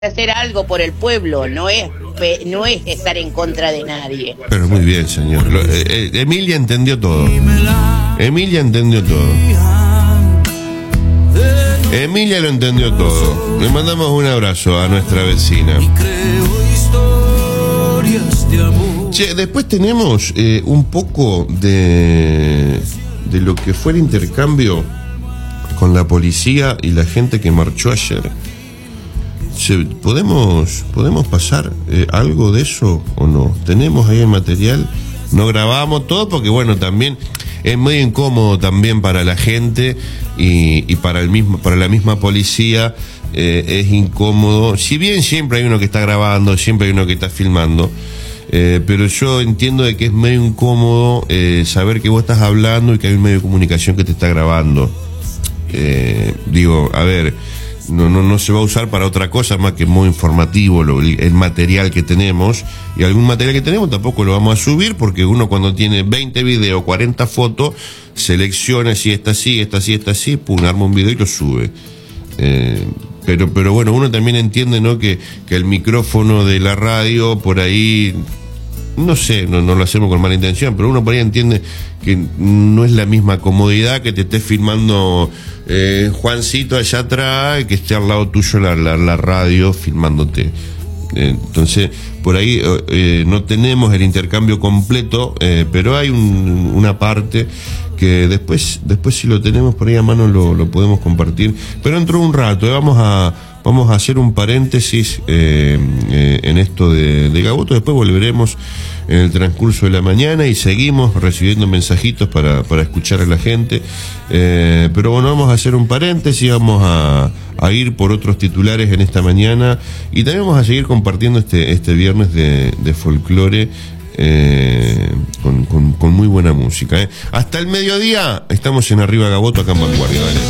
hacer algo por el pueblo, no es estar en contra de nadie. Pero muy bien, señor. Emilia entendió todo. Emilia entendió todo. Emilia lo entendió todo. Le mandamos un abrazo a nuestra vecina. Che, después tenemos un poco de lo que fue el intercambio con la policía y la gente que marchó ayer. ¿Podemos pasar algo de eso o no? ¿Tenemos ahí el material? No grabamos todo porque, bueno, también es medio incómodo también para la gente y para la misma policía. Es incómodo, si bien siempre hay uno que está grabando, siempre hay uno que está filmando, pero yo entiendo de que es medio incómodo saber que vos estás hablando y que hay un medio de comunicación que te está grabando. Digo, a ver, no se va a usar para otra cosa más que muy informativo el material que tenemos, y algún material que tenemos tampoco lo vamos a subir porque uno, cuando tiene 20 videos, 40 fotos, selecciona si está así, pum, arma un video y lo sube. Pero bueno, uno también entiende, ¿no?, que el micrófono de la radio por ahí, no sé, no lo hacemos con mala intención, pero uno por ahí entiende que no es la misma comodidad que te esté filmando Juancito allá atrás y que esté al lado tuyo la radio filmándote. Entonces, por ahí no tenemos el intercambio completo, pero hay una parte que después si lo tenemos por ahí a mano lo podemos compartir. Pero dentro de un rato vamos a hacer un paréntesis en esto de Gaboto. Después volveremos en el transcurso de la mañana y seguimos recibiendo mensajitos para escuchar a la gente. Pero bueno, vamos a hacer un paréntesis, vamos a ir por otros titulares en esta mañana y también vamos a seguir compartiendo este viernes de folclore con muy buena música. Hasta el mediodía estamos en Arriba Gaboto, acá en Vanguardia. ¿Vale?